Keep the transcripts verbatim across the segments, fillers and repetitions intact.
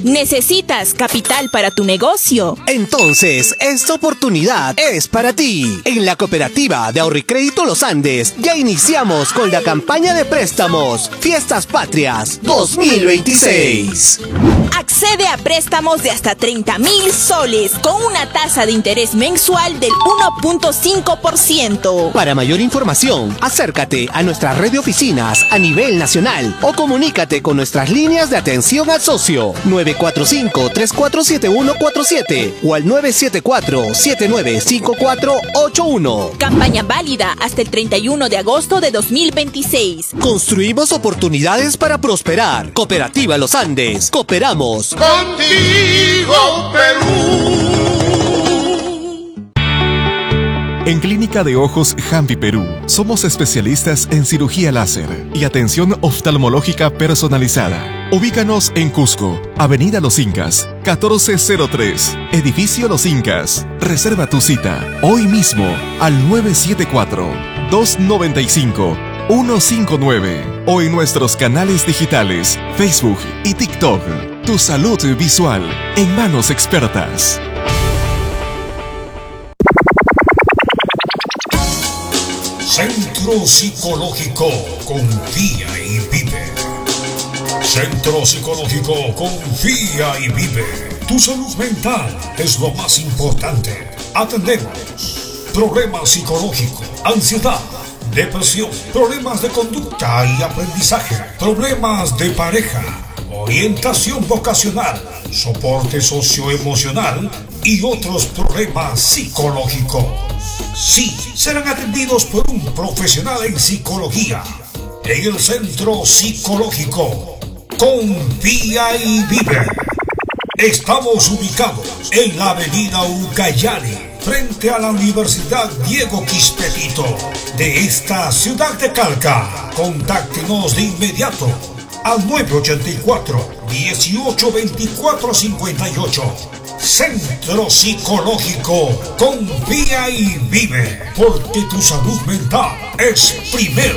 ¿Necesitas capital para tu negocio? Entonces, esta oportunidad es para ti. En la Cooperativa de Ahorro y Crédito Los Andes ya iniciamos con la campaña de préstamos Fiestas Patrias dos mil veintiséis. Accede a préstamos de hasta treinta mil soles con una tasa de interés mensual del uno punto cinco por ciento. Para mayor información, acércate a nuestra red de oficinas a nivel nacional o comunícate con nuestras líneas de atención al socio nueve cuatro cinco, tres cuatro siete uno cuatro siete o al nueve siete cuatro, siete nueve cinco cuatro ocho uno. Campaña válida hasta el treinta y uno de agosto de dos mil veintiséis. Construimos oportunidades para prosperar. Cooperativa Los Andes. Cooperamos contigo, Perú. En Clínica de Ojos Jampi Perú, somos especialistas en cirugía láser y atención oftalmológica personalizada. Ubícanos en Cusco, Avenida Los Incas, catorce cero tres, Edificio Los Incas. Reserva tu cita hoy mismo al nueve siete cuatro, dos nueve cinco, uno cinco nueve o en nuestros canales digitales, Facebook y TikTok. Tu salud visual en manos expertas. Centro Psicológico Confía y Vive. Centro Psicológico Confía y Vive. Tu salud mental es lo más importante. Atendemos problemas psicológicos, ansiedad, depresión, problemas de conducta y aprendizaje, problemas de pareja, orientación vocacional, soporte socioemocional y otros problemas psicológicos. Sí, serán atendidos por un profesional en psicología en el Centro Psicológico Confía y Vive. Estamos ubicados en la avenida Ucayali, frente a la Universidad Diego Quispetito de esta ciudad de Calca. Contáctenos de inmediato al nueve ocho cuatro, dieciocho veinticuatro cincuenta y ocho. Centro Psicológico Confía y Vive, porque tu salud mental es primero.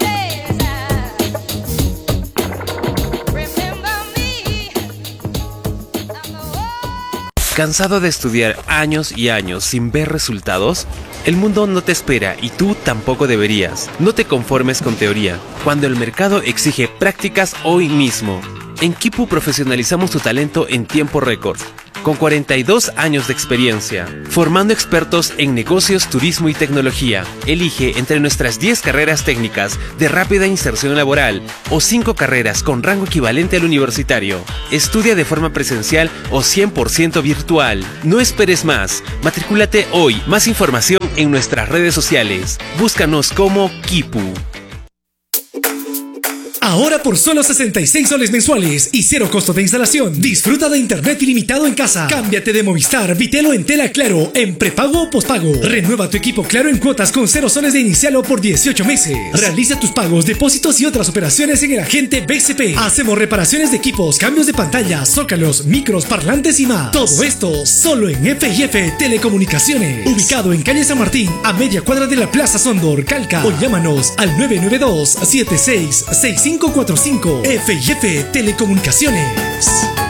¿Cansado de estudiar años y años sin ver resultados? El mundo no te espera y tú tampoco deberías. No te conformes con teoría, cuando el mercado exige prácticas hoy mismo. En Kipu profesionalizamos tu talento en tiempo récord, con cuarenta y dos años de experiencia, formando expertos en negocios, turismo y tecnología. Elige entre nuestras diez carreras técnicas de rápida inserción laboral o cinco carreras con rango equivalente al universitario. Estudia de forma presencial o cien por ciento virtual. No esperes más. Matricúlate hoy. Más información en nuestras redes sociales. Búscanos como Kipu. Ahora por solo sesenta y seis soles mensuales y cero costo de instalación, disfruta de internet ilimitado en casa. Cámbiate de Movistar, Vitelo en tela Claro, en prepago o pospago. Renueva tu equipo Claro en cuotas con cero soles de inicial o por dieciocho meses. Realiza tus pagos, depósitos y otras operaciones en el agente B C P. Hacemos reparaciones de equipos, cambios de pantalla, zócalos, micros, parlantes y más. Todo esto solo en F y F Telecomunicaciones. Ubicado en calle San Martín, a media cuadra de la Plaza Sondor, Calca. O llámanos al nueve nueve dos, siete seis seis cinco cuatro cinco. F y F Telecomunicaciones.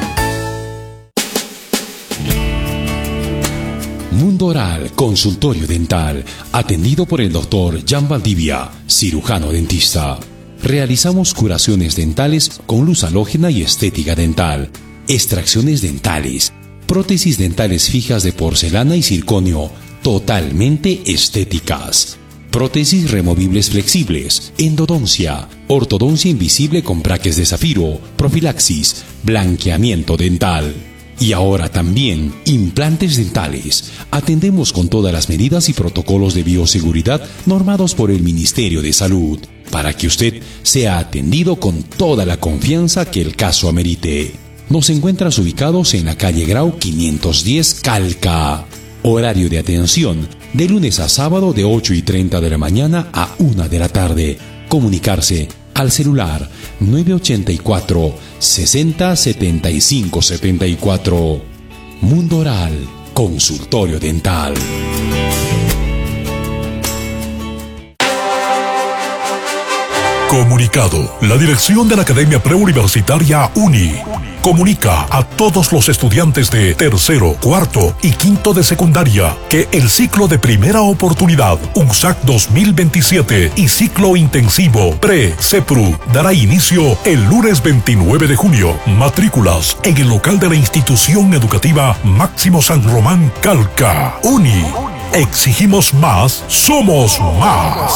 Mundo Oral, consultorio dental, atendido por el doctor Jan Valdivia, cirujano dentista. Realizamos curaciones dentales con luz halógena y estética dental, extracciones dentales, prótesis dentales fijas de porcelana y circonio, totalmente estéticas. Prótesis removibles flexibles, endodoncia, ortodoncia invisible con braques de zafiro, profilaxis, blanqueamiento dental. Y ahora también implantes dentales. Atendemos con todas las medidas y protocolos de bioseguridad normados por el Ministerio de Salud, para que usted sea atendido con toda la confianza que el caso amerite. Nos encuentras ubicados en la calle Grau quinientos diez, Calca. Horario de atención de lunes a sábado de ocho y treinta de la mañana a una de la tarde. Comunicarse al celular nueve ocho cuatro, sesenta, setenta y cinco setenta y cuatro. Mundo Oral, consultorio dental. Comunicado. La dirección de la Academia Preuniversitaria UNI comunica a todos los estudiantes de tercero, cuarto y quinto de secundaria que el ciclo de primera oportunidad U N S A C dos mil veintisiete y ciclo intensivo Pre-CEPRU dará inicio el lunes veintinueve de junio. Matrículas en el local de la institución educativa Máximo San Román Calca. UNI. Exigimos más, somos más.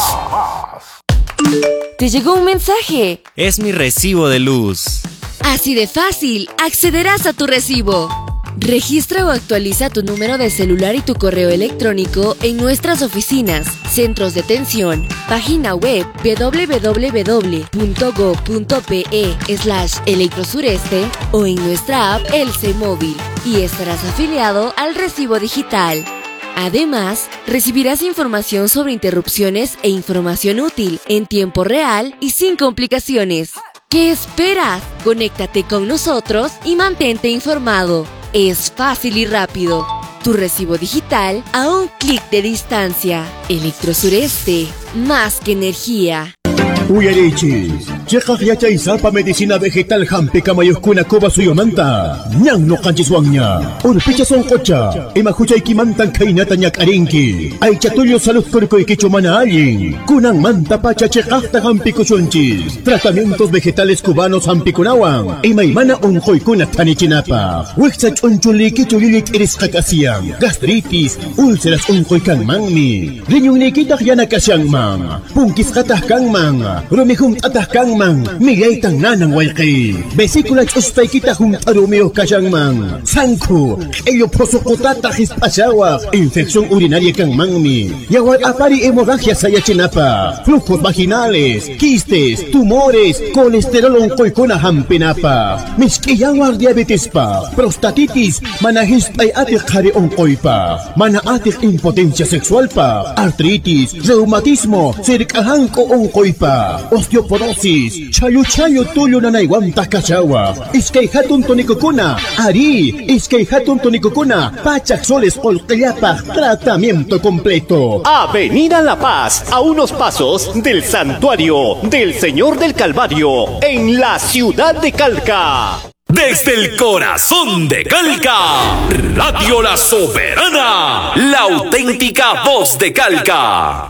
Te llegó un mensaje. Es mi recibo de luz. Así de fácil, accederás a tu recibo. Registra o actualiza tu número de celular y tu correo electrónico en nuestras oficinas, centros de atención, página web doble u doble u doble u punto go punto pe slash electrosureste o en nuestra app Elce Móvil y estarás afiliado al recibo digital. Además, recibirás información sobre interrupciones e información útil en tiempo real y sin complicaciones. ¿Qué esperas? Conéctate con nosotros y mantente informado. Es fácil y rápido. Tu recibo digital a un clic de distancia. Electrosureste, más que energía. Uyarichis, chekaj yachay salpa medicina vegetal hampi kamayuskuna koba suyomanta. Nyang no kanchiswangnya. Urpicha son kocha. Ima huchay kimantan kainata nyak arinki. Ay chatulyo salud kurkoy kichumana alin. Kunang manta pacha chekajta hampi kuchunchis. Tratamientos vegetales cubanos hampi kunawan. Ima imana unjoy kuna tanichinapa. Wiksa chunchuli kichulilit iris kakasiang. Gastritis, úlceras unjoy kang mangmi. Rinyong nikitak yana kasyang mang. Pungkis katah kang mang. Rumihum atah kang mang, migay tang nanang walki. Vesícula chuspay kita hum arumio kayang mang. Sangku, ello prosokotata hispasawa. Infección urinaria kang mangmi. Yawal apari hemorragia sayachinapa. Flujos vaginales, quistes, tumores, colesterol onkoy kuna hampinapa. Miskiyawar diabetes pa, prostatitis, manahispay atik hari onkoy pa. Mana atik impotencia sexual pa, artritis, reumatismo, sirkahanko onkoy pa. Osteoporosis, chayo chayo tuyo na naiwanta kachawa. Iskay hatun tonikukuna, ari, iskay hatun tonikukuna, pachak soles olkayapa, tratamiento completo. Avenida La Paz, a unos pasos del Santuario del Señor del Calvario, en la ciudad de Calca. Desde el corazón de Calca, Radio La Soberana, la auténtica voz de Calca.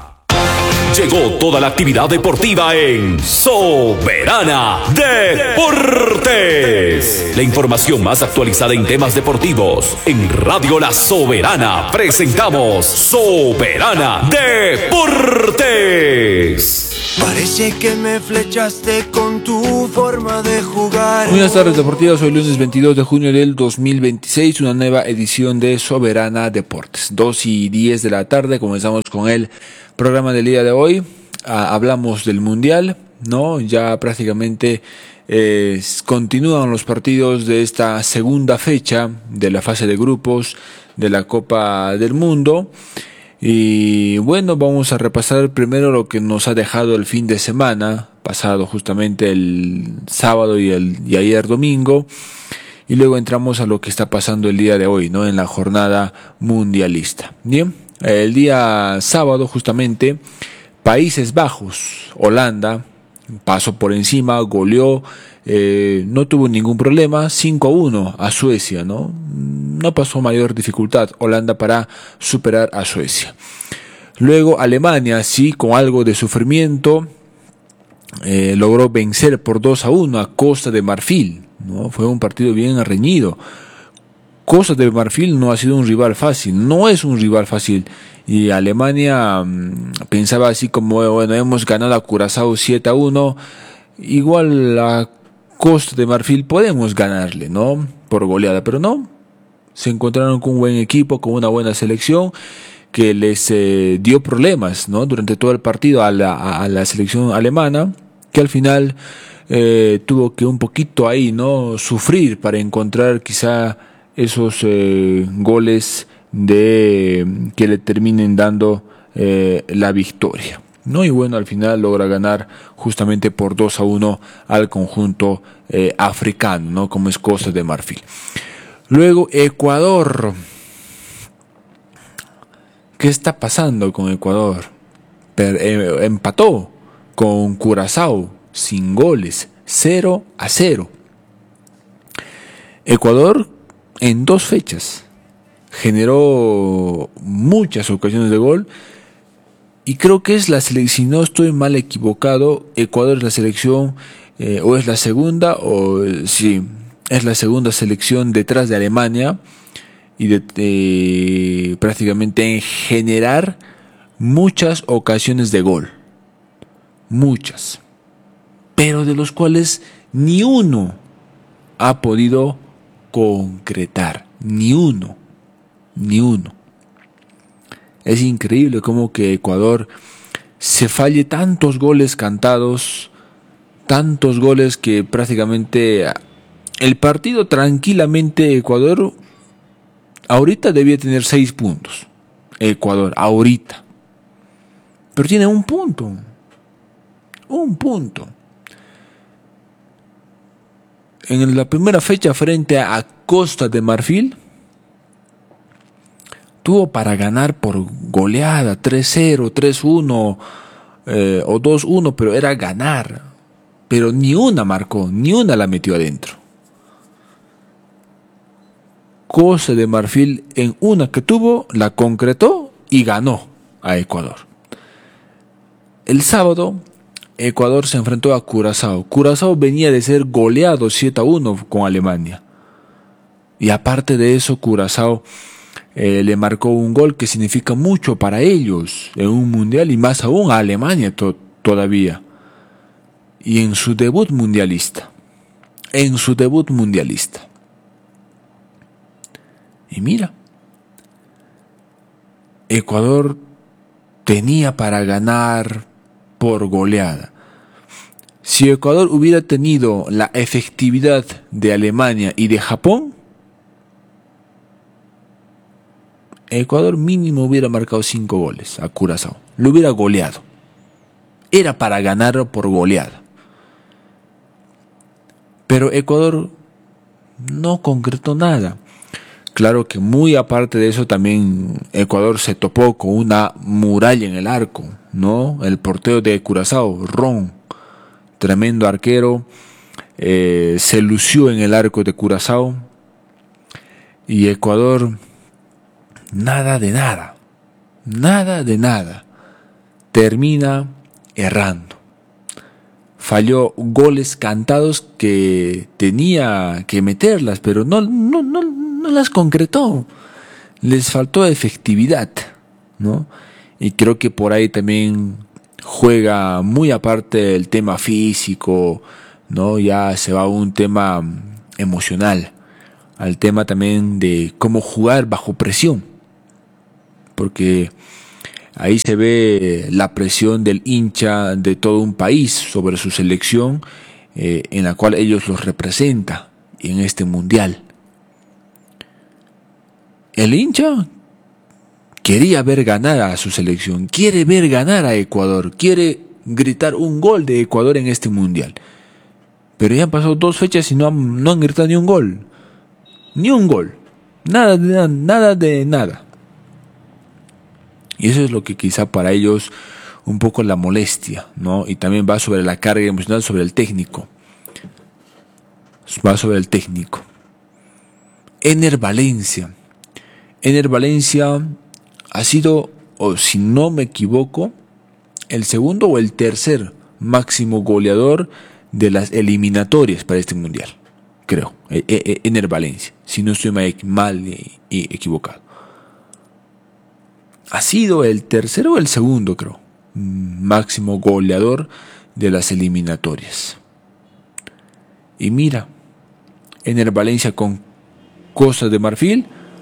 Llegó toda la actividad deportiva en Soberana Deportes. La información más actualizada en temas deportivos. En Radio La Soberana presentamos Soberana Deportes. Parece que me flechaste con tu forma de jugar. Buenas tardes deportivas, hoy lunes veintidós de junio del dos mil veintiséis, una nueva edición de Soberana Deportes. dos y diez de la tarde, comenzamos con el programa del día de hoy. Ah, hablamos del Mundial, ¿no? Ya prácticamente eh, continúan los partidos de esta segunda fecha de la fase de grupos de la Copa del Mundo. Y bueno, vamos a repasar primero lo que nos ha dejado el fin de semana pasado, justamente el sábado y, el, y ayer domingo, y luego entramos a lo que está pasando el día de hoy, ¿no? En la jornada mundialista. Bien, el día sábado justamente Países Bajos, Holanda, pasó por encima, goleó, eh, no tuvo ningún problema, cinco a uno a Suecia, ¿no? No pasó mayor dificultad Holanda para superar a Suecia. Luego Alemania, sí, con algo de sufrimiento, eh, logró vencer por dos a uno a Costa de Marfil, ¿no? Fue un partido bien reñido. Costa de Marfil no ha sido un rival fácil, no es un rival fácil. Y Alemania mmm, pensaba así como, bueno, hemos ganado a Curazao siete a uno, igual a Costa de Marfil podemos ganarle, ¿no? Por goleada, pero no. Se encontraron con un buen equipo, con una buena selección que les eh, dio problemas, ¿no? Durante todo el partido a la, a la selección alemana, que al final eh, tuvo que un poquito ahí, ¿no? Sufrir para encontrar quizá esos eh, goles de que le terminen dando eh, la victoria, ¿no? Y bueno, al final logra ganar justamente por dos a uno al conjunto eh, africano, ¿no? Como es Costa de Marfil. Luego Ecuador. ¿Qué está pasando con Ecuador? Per, eh, empató con Curazao sin goles, cero a cero. Ecuador en dos fechas generó muchas ocasiones de gol y creo que es la selección, si no estoy mal equivocado, Ecuador es la selección eh, o es la segunda o sí, es la segunda selección detrás de Alemania y de, de prácticamente en generar muchas ocasiones de gol, muchas, pero de los cuales ni uno ha podido concretar, ni uno, ni uno. Es increíble cómo que Ecuador se falle tantos goles cantados, tantos goles que prácticamente el partido tranquilamente Ecuador ahorita debía tener seis puntos. Ecuador, ahorita. Pero tiene un punto. Un punto. En la primera fecha frente a Costa de Marfil, tuvo para ganar por goleada tres cero, tres uno eh, o dos uno, pero era ganar. Pero ni una marcó, ni una la metió adentro. Costa de Marfil en una que tuvo, la concretó y ganó a Ecuador. El sábado, Ecuador se enfrentó a Curazao. Curazao venía de ser goleado siete a uno con Alemania. Y aparte de eso, Curazao eh, le marcó un gol que significa mucho para ellos en un mundial y más aún a Alemania to- todavía. Y en su debut mundialista. En su debut mundialista. Y mira, Ecuador tenía para ganar por goleada. Si Ecuador hubiera tenido la efectividad de Alemania y de Japón, Ecuador mínimo hubiera marcado cinco goles a Curazao. Lo hubiera goleado. Era para ganar por goleada. Pero Ecuador no concretó nada. Claro que muy aparte de eso también Ecuador se topó con una muralla en el arco, ¿no? El portero de Curazao, Ron, tremendo arquero, eh, se lució en el arco de Curazao y Ecuador nada de nada, nada de nada, termina errando. Falló goles cantados que tenía que meterlas, pero no, no, no, no las concretó. Les faltó efectividad, ¿no? Y creo que por ahí también juega muy aparte el tema físico, ¿no? Ya se va a un tema emocional, al tema también de cómo jugar bajo presión. Porque ahí se ve la presión del hincha de todo un país sobre su selección, eh, en la cual ellos los representan en este mundial. El hincha quería ver ganar a su selección, quiere ver ganar a Ecuador, quiere gritar un gol de Ecuador en este mundial. Pero ya han pasado dos fechas y no han, no han gritado ni un gol. Ni un gol. Nada de nada, nada de nada. Y eso es lo que quizá para ellos un poco la molestia, ¿no? Y también va sobre la carga emocional, sobre el técnico. Va sobre el técnico. Ener Valencia. Ener Valencia ha sido, o si no me equivoco, el segundo o el tercer máximo goleador de las eliminatorias para este mundial. Creo. Ener Valencia. Si no estoy mal y equivocado. Ha sido el tercero o el segundo, creo, máximo goleador de las eliminatorias. Y mira, Ener Valencia con Costa de Marfil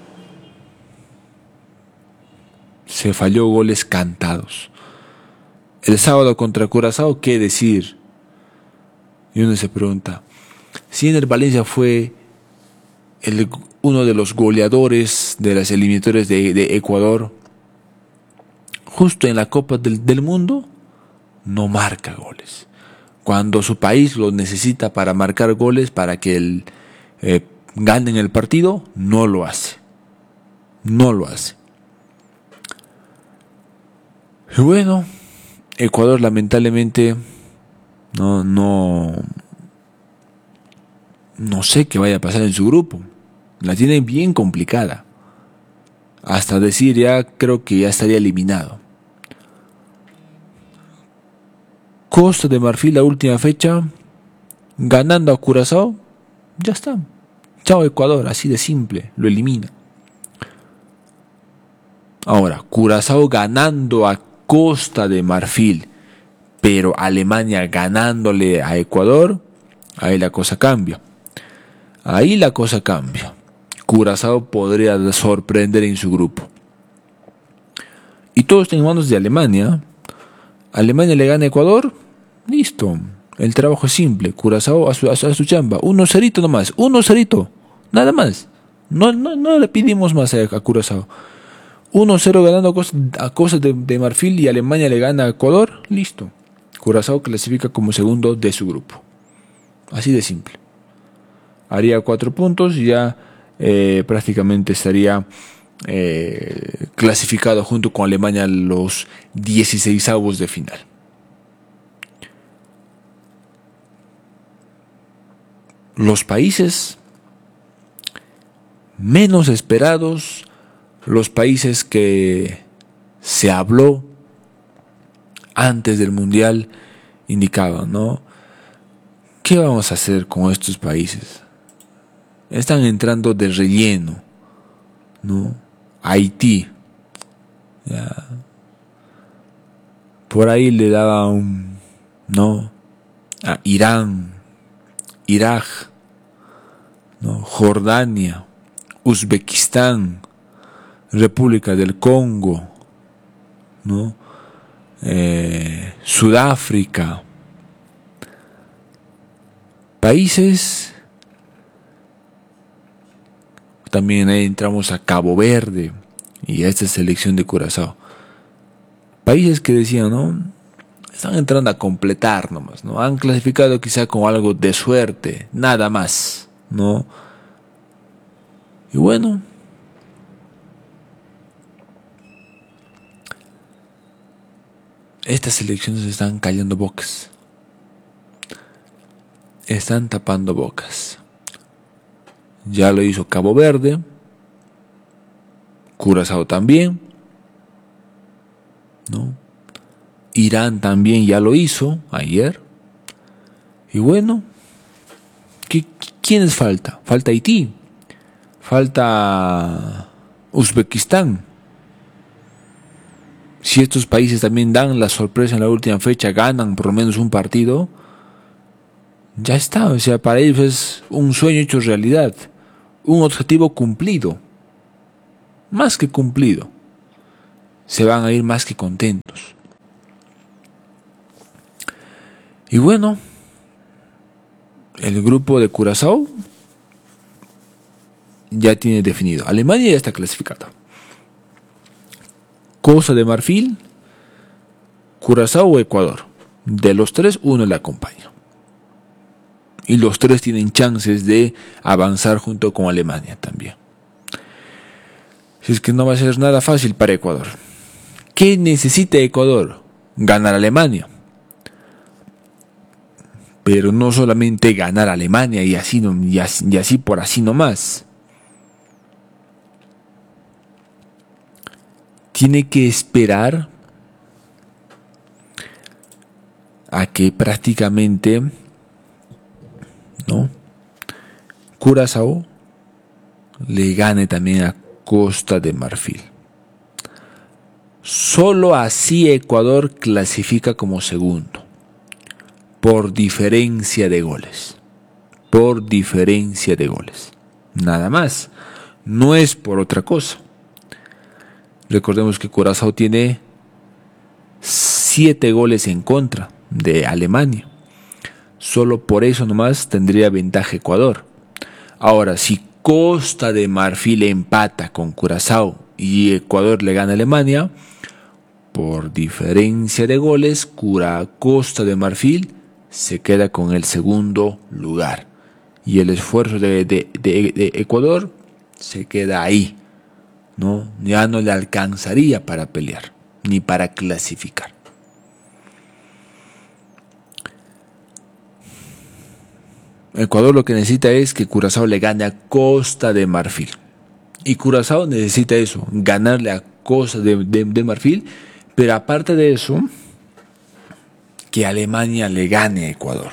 se falló goles cantados. El sábado contra Curazao, ¿qué decir? Y uno se pregunta, si Ener Valencia fue el, uno de los goleadores de las eliminatorias de, de Ecuador, justo en la Copa del, del Mundo, no marca goles. Cuando su país lo necesita para marcar goles, para que el, eh, ganen el partido, no lo hace. No lo hace. Y bueno, Ecuador lamentablemente No, no, no sé qué vaya a pasar en su grupo. La tiene bien complicada. Hasta decir ya, creo que ya estaría eliminado. Costa de Marfil, la última fecha, ganando a Curazao, ya está. Chao Ecuador, así de simple, lo elimina. Ahora, Curazao ganando a Costa de Marfil, pero Alemania ganándole a Ecuador, ahí la cosa cambia. Ahí la cosa cambia. Curazao podría sorprender en su grupo. Y todo está en manos de Alemania. Alemania le gana a Ecuador, listo. El trabajo es simple. Curazao a su, a su, a su chamba. Uno cerito nomás. Uno cerito. Nada más. No, no, no le pedimos más a, a Curazao. uno cero ganando a Costa, a Costa de, de Marfil y Alemania le gana a Ecuador. Listo. Curazao clasifica como segundo de su grupo. Así de simple. Haría cuatro puntos y ya eh, prácticamente estaría eh, clasificado junto con Alemania a los dieciseisavos de final. Los países menos esperados, los países que se habló antes del Mundial indicaban, ¿no? ¿Qué vamos a hacer con estos países? Están entrando de relleno, ¿no? Haití, ya. Por ahí le daba un, ¿no? A Irán, Irak, ¿no? Jordania, Uzbekistán, República del Congo, ¿no? Eh, Sudáfrica, países. También ahí entramos a Cabo Verde y a esta selección de Curazao. Países que decían, ¿no? Están entrando a completar nomás, ¿no? Han clasificado quizá con algo de suerte, nada más, ¿no? Y bueno, estas selecciones están callando bocas. Están tapando bocas. Ya lo hizo Cabo Verde, Curazao también, ¿no? Irán también ya lo hizo ayer. Y bueno, ¿qué, ¿quiénes falta? Falta Haití, falta Uzbekistán. Si estos países también dan la sorpresa en la última fecha, ganan por lo menos un partido, ya está. O sea, para ellos es un sueño hecho realidad. Un objetivo cumplido, más que cumplido. Se van a ir más que contentos. Y bueno, el grupo de Curazao ya tiene definido. Alemania ya está clasificada. Costa de Marfil, Curazao o Ecuador. De los tres, uno le acompaña. Y los tres tienen chances de avanzar junto con Alemania también. Si es que no va a ser nada fácil para Ecuador. ¿Qué necesita Ecuador? Ganar a Alemania. Pero no solamente ganar a Alemania y así, no, y así, y así por así nomás. Tiene que esperar a que prácticamente, ¿no? Curazao le gane también a Costa de Marfil. Solo así Ecuador clasifica como segundo, por diferencia de goles, por diferencia de goles, nada más, no es por otra cosa. Recordemos que Curazao tiene siete goles en contra de Alemania. Solo por eso nomás tendría ventaja Ecuador. Ahora, si Costa de Marfil empata con Curazao y Ecuador le gana a Alemania, por diferencia de goles, Cura Costa de Marfil se queda con el segundo lugar. Y el esfuerzo de, de, de, de Ecuador se queda ahí, ¿no? Ya no le alcanzaría para pelear, ni para clasificar. Ecuador lo que necesita es que Curazao le gane a Costa de Marfil. Y Curazao necesita eso, ganarle a Costa de, de, de Marfil, pero aparte de eso, que Alemania le gane a Ecuador.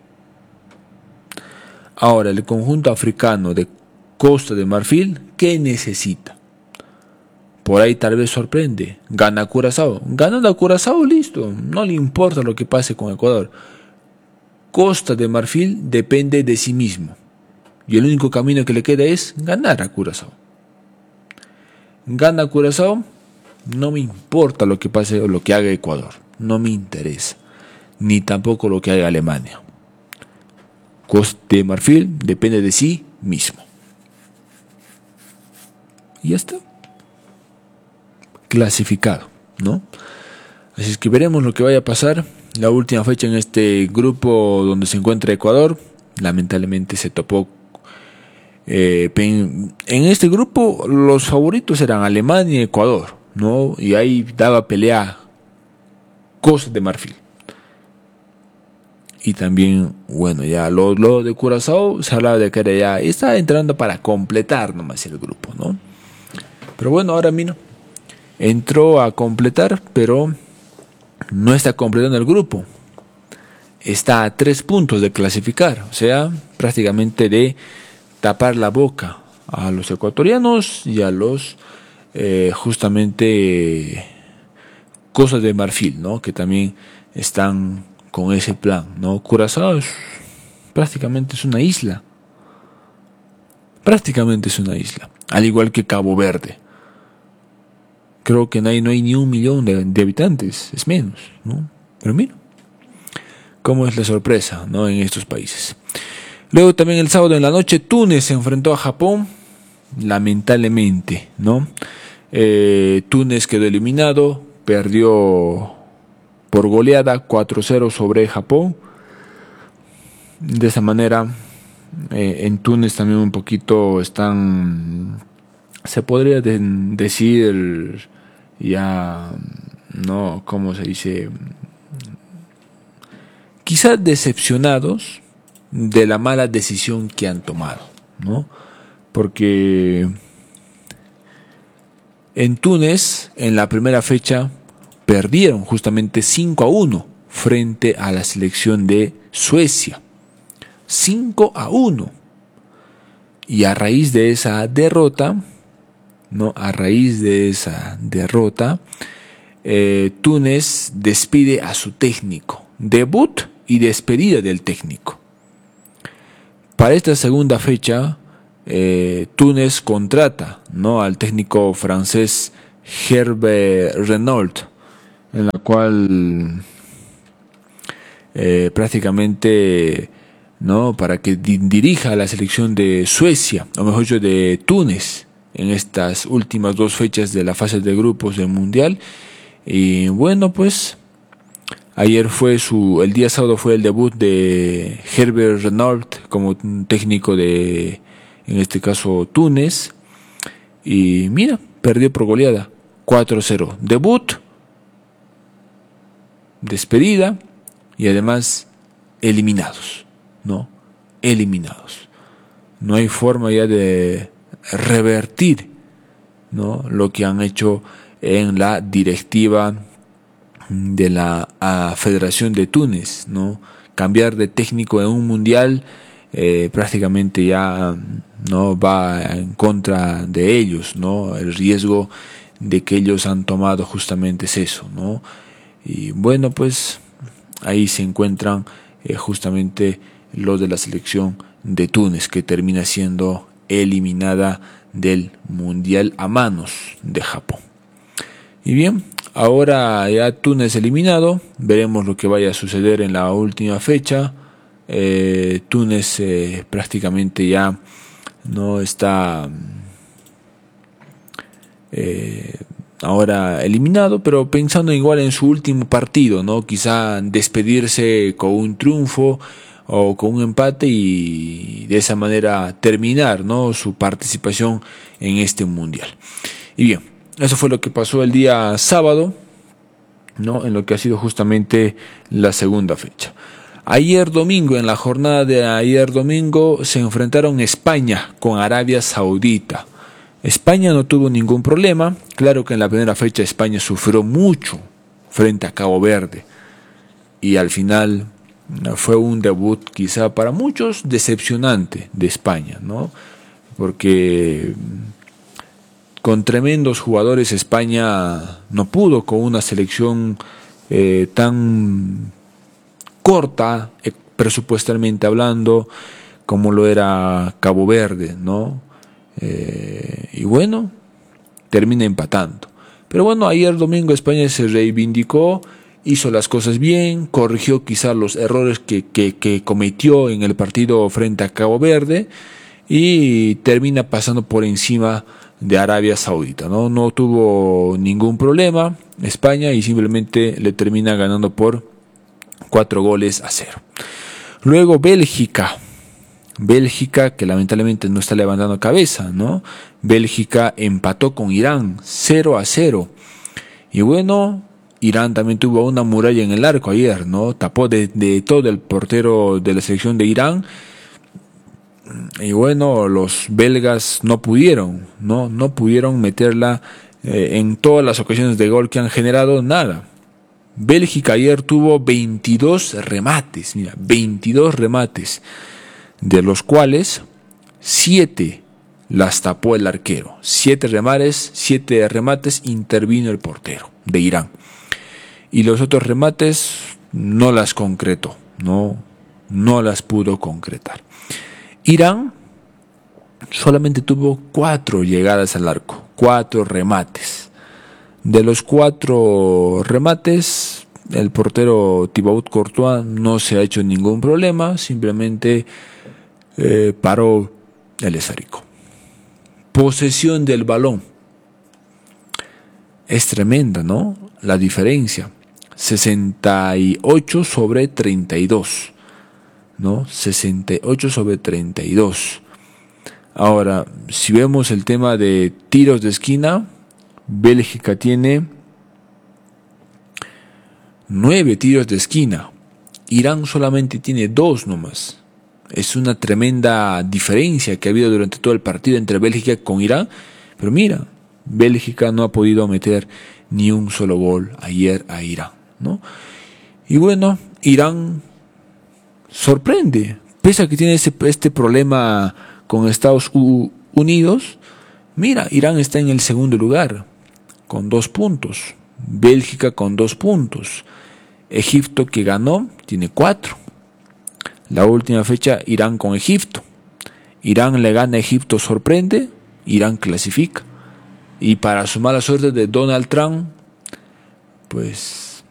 Ahora, el conjunto africano de Costa de Marfil, ¿qué necesita? Por ahí tal vez sorprende, gana a Curazao. Ganando a Curazao, listo, no le importa lo que pase con Ecuador. Costa de Marfil depende de sí mismo. Y el único camino que le queda es ganar a Curazao. Gana a Curazao, no me importa lo que pase o lo que haga Ecuador. No me interesa. Ni tampoco lo que haga Alemania. Costa de Marfil depende de sí mismo. Y ya está. Clasificado, ¿no? Así es que veremos lo que vaya a pasar. La última fecha en este grupo donde se encuentra Ecuador, lamentablemente se topó. Eh, en este grupo los favoritos eran Alemania y Ecuador, ¿no? Y ahí daba pelea Costa de Marfil. Y también, bueno, ya lo, lo de Curazao se hablaba de que era ya estaba entrando para completar nomás el grupo, ¿no? Pero bueno, ahora mira, entró a completar, pero no está completando el grupo. Está a tres puntos de clasificar, o sea, prácticamente de tapar la boca a los ecuatorianos y a los eh, justamente Costa de Marfil, ¿no? Que también están con ese plan, ¿no? Curazao es, prácticamente es una isla. Prácticamente es una isla, al igual que Cabo Verde. Creo que no hay, no hay ni un millón de, de habitantes, es menos, ¿no? Pero mira, cómo es la sorpresa, ¿no? En estos países. Luego también el sábado en la noche, Túnez se enfrentó a Japón, lamentablemente, ¿no? Eh, Túnez quedó eliminado, perdió por goleada cuatro cero sobre Japón. De esa manera, eh, en Túnez también un poquito están, se podría de, decir ya, no, ¿cómo se dice? Quizás decepcionados de la mala decisión que han tomado, ¿no? Porque en Túnez, en la primera fecha, perdieron justamente cinco a uno frente a la selección de Suecia. cinco a uno. Y a raíz de esa derrota, ¿no? A raíz de esa derrota, eh, Túnez despide a su técnico. Debut y despedida del técnico. Para esta segunda fecha, eh, Túnez contrata, ¿no? al técnico francés Hervé Renard, en la cual eh, prácticamente, ¿no? para que di- dirija a la selección de Suecia, o mejor dicho de Túnez, en estas últimas dos fechas de la fase de grupos del Mundial. Y bueno, pues ayer fue su, el día sábado fue el debut de Hervé Renard como técnico de, en este caso, Túnez. Y mira, perdió por goleada, cuatro cero. Debut, despedida y además eliminados, ¿no? Eliminados. No hay forma ya de revertir, ¿no? lo que han hecho en la directiva de la a Federación de Túnez, ¿no? Cambiar de técnico en un mundial eh, prácticamente ya no va en contra de ellos, ¿no? El riesgo de que ellos han tomado justamente es eso, ¿no? Y bueno, pues ahí se encuentran eh, justamente los de la selección de Túnez, que termina siendo eliminada del mundial a manos de Japón. Y bien, ahora ya Túnez eliminado, veremos lo que vaya a suceder en la última fecha. Eh, Túnez eh, prácticamente ya no está eh, ahora eliminado, pero pensando igual en su último partido, ¿no? Quizá despedirse con un triunfo o con un empate y de esa manera terminar, ¿no? su participación en este mundial. Y bien, eso fue lo que pasó el día sábado, ¿no? en lo que ha sido justamente la segunda fecha. Ayer domingo, en la jornada de ayer domingo, se enfrentaron España con Arabia Saudita. España no tuvo ningún problema. Claro que en la primera fecha España sufrió mucho frente a Cabo Verde. Y al final fue un debut quizá para muchos decepcionante de España, ¿no? Porque con tremendos jugadores España no pudo con una selección eh, tan corta, eh, presupuestalmente hablando, como lo era Cabo Verde, ¿no? Eh, y bueno, termina empatando. Pero bueno, ayer domingo España se reivindicó, hizo las cosas bien, corrigió quizás los errores que, que, que cometió en el partido frente a Cabo Verde y termina pasando por encima de Arabia Saudita, ¿no? No tuvo ningún problema España y simplemente le termina ganando por cuatro goles a cero. Luego Bélgica. Bélgica que lamentablemente no está levantando cabeza, ¿no? Bélgica empató con Irán cero a cero. Y bueno, Irán también tuvo una muralla en el arco ayer, ¿no? Tapó de, de todo el portero de la selección de Irán. Y bueno, los belgas no pudieron, ¿no? No pudieron meterla eh, en todas las ocasiones de gol que han generado, nada. Bélgica ayer tuvo veintidós remates, mira, veintidós remates, de los cuales siete las tapó el arquero. siete remates, siete remates intervino el portero de Irán. Y los otros remates no las concretó, no, no las pudo concretar. Irán solamente tuvo cuatro llegadas al arco, cuatro remates. De los cuatro remates, el portero Thibaut Courtois no se ha hecho ningún problema, simplemente eh, paró el esférico. Posesión del balón. Es tremenda, ¿no? La diferencia. sesenta y ocho sobre treinta y dos. ¿No? sesenta y ocho sobre treinta y dos. Ahora, si vemos el tema de tiros de esquina, Bélgica tiene nueve tiros de esquina. Irán solamente tiene dos nomás. Es una tremenda diferencia que ha habido durante todo el partido entre Bélgica con Irán. Pero mira, Bélgica no ha podido meter ni un solo gol ayer a Irán, ¿no? Y bueno, Irán sorprende. Pese a que tiene ese, este problema con Estados Unidos, mira, Irán está en el segundo lugar con dos puntos. Bélgica con dos puntos. Egipto, que ganó, tiene cuatro. La última fecha, Irán con Egipto. Irán le gana a Egipto, sorprende. Irán clasifica. Y para su mala suerte de Donald Trump, pues